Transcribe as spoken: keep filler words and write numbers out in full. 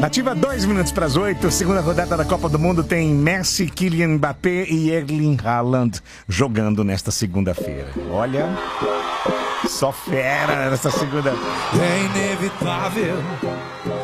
Nativa, dois minutos para as oito. Segunda rodada da Copa do Mundo tem Messi, Kylian Mbappé e Erling Haaland jogando nesta segunda-feira. Olha, só fera nesta segunda. É inevitável